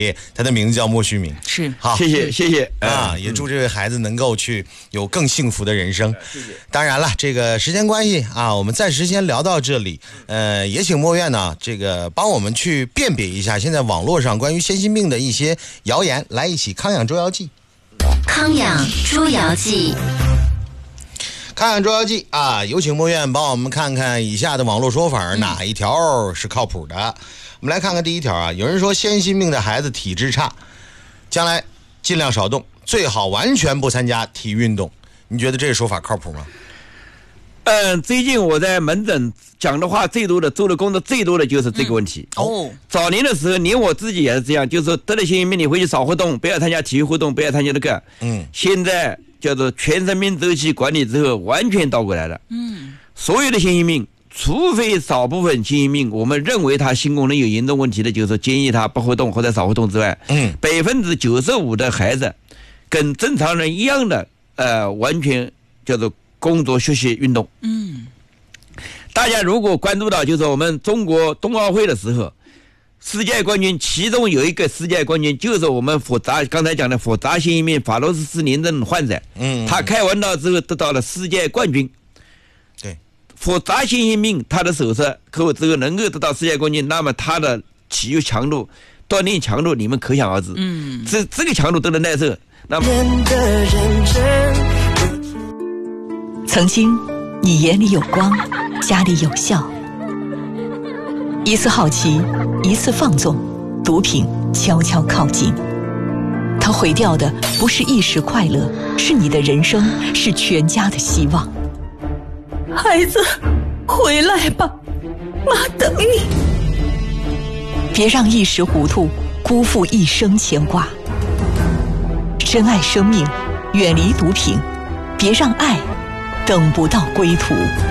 他的名字叫莫须明。 是， 好， 谢谢啊，也祝这位孩子能够去有更幸福的人生。谢谢。当然了，这个时间关系啊，我们暂时先聊到这里。也请莫院呢，这个帮我们去辨别一下现在网络上关于先心病的一些谣言，来一起康养捉妖记。 康养捉妖记。 康养捉妖记啊，有请莫院帮我们看看以下的网络说法，哪一条是靠谱的。我们来看看第一条啊，有人说先心病的孩子体质差，将来尽量少动，最好完全不参加体育运动。你觉得这个说法靠谱吗？ 最近我在门诊讲的话最多的、做的工作最多的就是这个问题。早年的时候，连我自己也是这样，就是说得了先心病，你回去少活动，不要参加体育活动，不要参加这个。现在叫做全生命周期管理之后，完全倒过来了。所有的先心病，除非少部分先心病，我们认为他心功能有严重问题的，就是说建议他不活动或者少活动之外，95%的孩子跟正常人一样的，完全叫做工作、学习、运动。大家如果关注到，就是我们中国冬奥会的时候，世界冠军其中有一个世界冠军就是我们刚才讲的复杂先心病法洛斯氏联症患者。他开完刀之后得到了世界冠军。 对， 复杂先心病他的手术后之后能够得到世界冠军，那么他的体育强度、锻炼强度你们可想而知。这个强度都能耐受。那么曾经你眼里有光，家里有笑，一次好奇，一次放纵，毒品悄悄靠近。它毁掉的不是一时快乐，是你的人生，是全家的希望。 孩子，回来吧，妈等你。 别让一时糊涂辜负一生牵挂。珍爱生命，远离毒品，别让爱等不到归途。